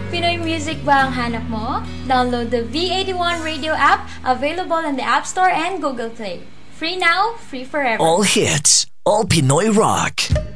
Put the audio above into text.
Pinoy music ba ang hanap mo? Download the V81 Radio app, available in the App Store and Google Play. Free now, free forever. All hits, all Pinoy rock.